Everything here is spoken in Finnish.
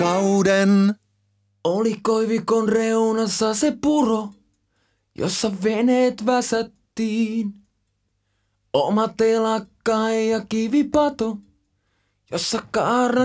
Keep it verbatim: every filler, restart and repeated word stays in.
Kauden. Oli koivikon reunassa se puro, jossa veneet väsättiin. Oma telakka ja kivipato, jossa kaarna